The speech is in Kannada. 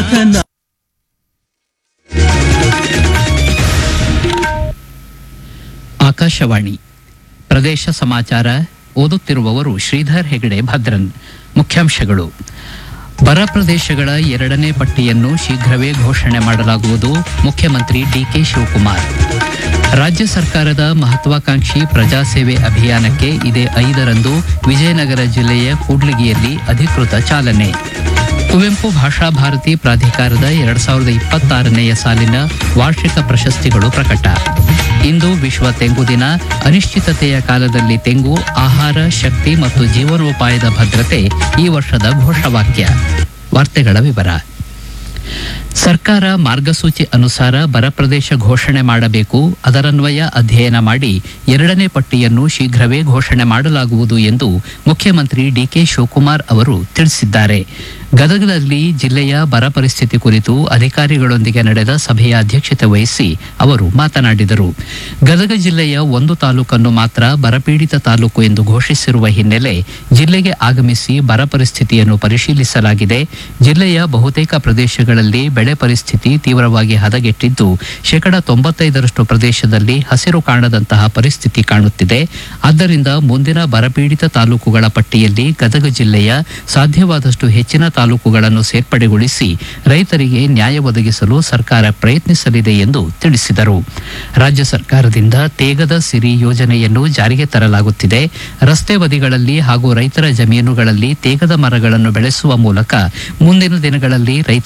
ನಾಥನ. ಆಕಾಶವಾಣಿ ಪ್ರದೇಶ ಸಮಾಚಾರ ಓದುತ್ತಿರುವವರು ಶ್ರೀಧರ್ ಹೆಗಡೆ ಭದ್ರನ್. ಮುಖ್ಯಾಂಶಗಳು: ಬರ ಪ್ರದೇಶಗಳ 2ನೇ ಪಟ್ಟಿಯನ್ನು ಶೀಘ್ರವೇ ಘೋಷಣೆ ಮಾಡಲಾಗುವುದು, ಮುಖ್ಯಮಂತ್ರಿ ಡಿಕೆ ಶಿವಕುಮಾರ್. ರಾಜ್ಯ ಸರ್ಕಾರದ ಮಹತ್ವಾಕಾಂಕ್ಷಿ ಪ್ರಜಾಸೇವೆ ಅಭಿಯಾನಕ್ಕೆ ಇದೇ 5ರಂದು ವಿಜಯನಗರ ಜಿಲ್ಲೆಯ ಕೂಡ್ಲಿಗಿಯಲ್ಲಿ ಅಧಿಕೃತ ಚಾಲನೆ. ಕುವೆಂಪು ಭಾಷಾ ಭಾರತಿ ಪ್ರಾಧಿಕಾರದ 2026ನೇ ಸಾಲಿನ ವಾರ್ಷಿಕ ಪ್ರಶಸ್ತಿಗಳು ಪ್ರಕಟ. ಇಂದು ವಿಶ್ವ ತೆಂಗು ದಿನ. ಅನಿಶ್ಚಿತತೆಯ ಕಾಲದಲ್ಲಿ ತೆಂಗು ಆಹಾರ, ಶಕ್ತಿ ಮತ್ತು ಜೀವನೋಪಾಯದ ಭದ್ರತೆ ಈ ವರ್ಷದ ಘೋಷವಾಕ್ಯ. ವಾರ್ತೆಗಳ ವಿವರ. ಸರ್ಕಾರ ಮಾರ್ಗಸೂಚಿ ಅನುಸಾರ ಬರ ಪ್ರದೇಶ ಘೋಷಣೆ ಮಾಡಬೇಕು. ಅದರನ್ವಯ ಅಧ್ಯಯನ ಮಾಡಿ 2ನೇ ಪಟ್ಟಿಯನ್ನು ಶೀಘ್ರವೇ ಘೋಷಣೆ ಮಾಡಲಾಗುವುದು ಎಂದು ಮುಖ್ಯಮಂತ್ರಿ ಡಿಕೆ ಶಿವಕುಮಾರ್ ಅವರು ತಿಳಿಸಿದ್ದಾರೆ. ಗದಗದಲ್ಲಿ ಜಿಲ್ಲೆಯ ಬರ ಪರಿಸ್ಥಿತಿ ಕುರಿತು ಅಧಿಕಾರಿಗಳೊಂದಿಗೆ ನಡೆದ ಸಭೆಯ ಅಧ್ಯಕ್ಷತೆ ವಹಿಸಿ ಅವರು ಮಾತನಾಡಿದರು. ಗದಗ ಜಿಲ್ಲೆಯ ಒಂದು ತಾಲೂಕನ್ನು ಮಾತ್ರ ಬರಪೀಡಿತ ತಾಲೂಕು ಎಂದು ಘೋಷಿಸಿರುವ ಹಿನ್ನೆಲೆ ಜಿಲ್ಲೆಗೆ ಆಗಮಿಸಿ ಬರ ಪರಿಸ್ಥಿತಿಯನ್ನು ಪರಿಶೀಲಿಸಲಾಗಿದೆ. ಜಿಲ್ಲೆಯ ಬಹುತೇಕ ಪ್ರದೇಶಗಳಲ್ಲಿ ಬೆಳೆ ಪರಿಸ್ಥಿತಿ ತೀವ್ರವಾಗಿ ಹದಗೆಟ್ಟಿದ್ದು, 95% ಪ್ರದೇಶದಲ್ಲಿ ಹಸಿರು ಕಾಣದಂತಹ ಪರಿಸ್ಥಿತಿ ಕಾಣುತ್ತಿದೆ. ಆದ್ದರಿಂದ ಮುಂದಿನ ಬರಪೀಡಿತ ತಾಲೂಕುಗಳ ಪಟ್ಟಿಯಲ್ಲಿ ಗದಗ ಜಿಲ್ಲೆಯ ಸಾಧ್ಯವಾದಷ್ಟು ಹೆಚ್ಚಿನ ತಾಲೂಕುಗಳನ್ನು ಸೇರ್ಪಡೆಗೊಳಿಸಿ ರೈತರಿಗೆ ನ್ಯಾಯ ಒದಗಿಸಲು ಸರ್ಕಾರ ಪ್ರಯತ್ನಿಸಲಿದೆ ಎಂದು ತಿಳಿಸಿದರು. ರಾಜ್ಯ ಸರ್ಕಾರದಿಂದ ತೇಗದ ಸಿರಿ ಯೋಜನೆಯನ್ನು ಜಾರಿಗೆ ತರಲಾಗುತ್ತಿದೆ. ರಸ್ತೆ ಬದಿಗಳಲ್ಲಿ ಹಾಗೂ ರೈತರ ಜಮೀನುಗಳಲ್ಲಿ ತೇಗದ ಮರಗಳನ್ನು ಬೆಳೆಸುವ ಮೂಲಕ ಮುಂದಿನ ದಿನಗಳಲ್ಲಿ ರೈತ